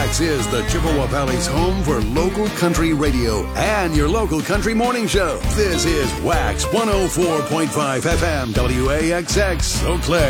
WAXX is the Chippewa Valley's home for local country radio and your local country morning show. This is WAXX 104.5 FM WAXX Eau Claire.